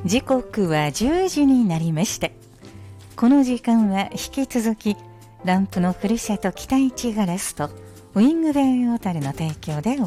時刻は10時になりました。この時間は引き続きランプのふるさと北一ガラスとウィングベイ小樽の提供でお